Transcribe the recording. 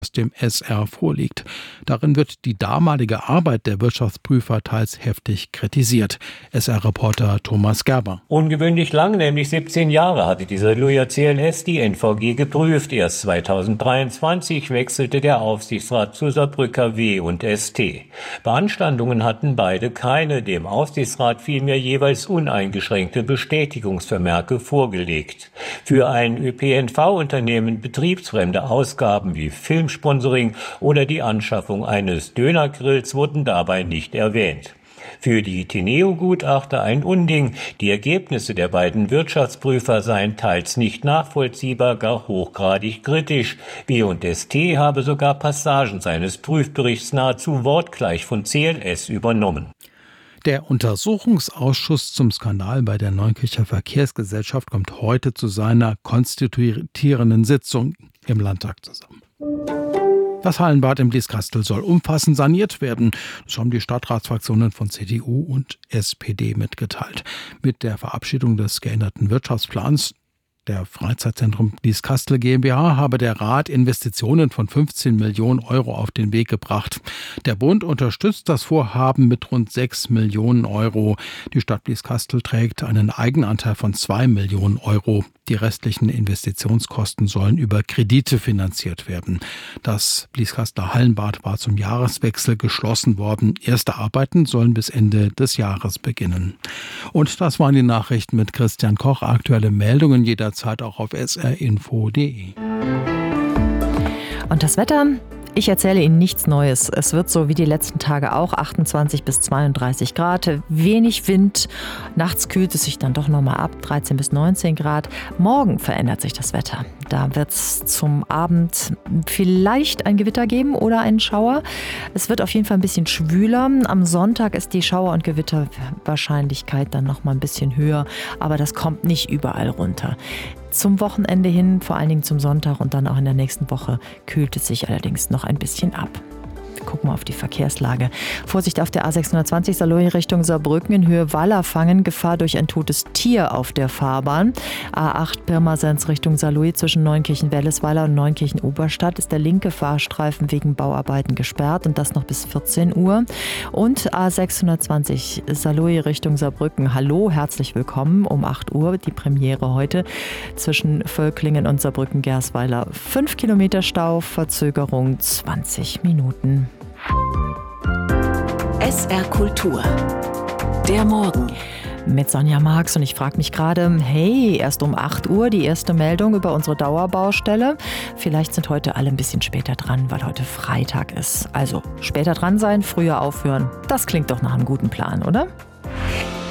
dem SR vorliegt. Darin wird die damalige Arbeit der Wirtschaftsprüfer teils heftig kritisiert. SR-Reporter Thomas Gerber. Ungewöhnlich lang, nämlich 17 Jahre, hatte die Saloyer CLS die NVG geprüft. Erst 2023 wechselte der Aufsichtsrat zu Saarbrücker W&ST. Beanstandungen hatten beide keine, dem Aufsichtsrat vielmehr jeweils uneingeschränkte Bestätigungsvermerke vorgelegt. Für ein ÖPNV-Unternehmen betriebsfremde Ausgaben wie Filmsponsoring oder die Anschaffung eines Dönergrills wurden dabei nicht erwähnt. Für die Tineo-Gutachter ein Unding. Die Ergebnisse der beiden Wirtschaftsprüfer seien teils nicht nachvollziehbar, gar hochgradig kritisch. W&ST habe sogar Passagen seines Prüfberichts nahezu wortgleich von CLS übernommen. Der Untersuchungsausschuss zum Skandal bei der Neunkircher Verkehrsgesellschaft kommt heute zu seiner konstituierenden Sitzung im Landtag zusammen. Das Hallenbad im Blieskastel soll umfassend saniert werden. Das haben die Stadtratsfraktionen von CDU und SPD mitgeteilt. Mit der Verabschiedung des geänderten Wirtschaftsplans der Freizeitzentrum Blieskastel GmbH habe der Rat Investitionen von 15 Millionen Euro auf den Weg gebracht. Der Bund unterstützt das Vorhaben mit rund 6 Millionen Euro. Die Stadt Blieskastel trägt einen Eigenanteil von 2 Millionen Euro. Die restlichen Investitionskosten sollen über Kredite finanziert werden. Das Blieskasteler Hallenbad war zum Jahreswechsel geschlossen worden. Erste Arbeiten sollen bis Ende des Jahres beginnen. Und das waren die Nachrichten mit Christian Koch. Aktuelle Meldungen jederzeit auch auf srinfo.de. Und das Wetter? Ich erzähle Ihnen nichts Neues. Es wird so wie die letzten Tage auch 28 bis 32 Grad, wenig Wind. Nachts kühlt es sich dann doch nochmal ab, 13 bis 19 Grad. Morgen verändert sich das Wetter. Da wird es zum Abend vielleicht ein Gewitter geben oder einen Schauer. Es wird auf jeden Fall ein bisschen schwüler. Am Sonntag ist die Schauer- und Gewitterwahrscheinlichkeit dann nochmal ein bisschen höher. Aber das kommt nicht überall runter. Zum Wochenende hin, vor allen Dingen zum Sonntag und dann auch in der nächsten Woche, kühlt es sich allerdings noch ein bisschen ab. Wir gucken mal auf die Verkehrslage. Vorsicht auf der A620 Saloy Richtung Saarbrücken in Höhe Wallerfangen. Gefahr durch ein totes Tier auf der Fahrbahn. A8 Pirmasens Richtung Saloy zwischen Neunkirchen-Wellesweiler und Neunkirchen-Oberstadt ist der linke Fahrstreifen wegen Bauarbeiten gesperrt und das noch bis 14 Uhr. Und A620 Saloy Richtung Saarbrücken. Hallo, herzlich willkommen um 8 Uhr. Die Premiere heute zwischen Völklingen und Saarbrücken-Gersweiler. 5 Kilometer Stau, Verzögerung 20 Minuten. SR Kultur. Der Morgen. Mit Sonja Marx und ich frage mich gerade, hey, erst um 8 Uhr die erste Meldung über unsere Dauerbaustelle. Vielleicht sind heute alle ein bisschen später dran, weil heute Freitag ist. Also später dran sein, früher aufhören. Das klingt doch nach einem guten Plan, oder?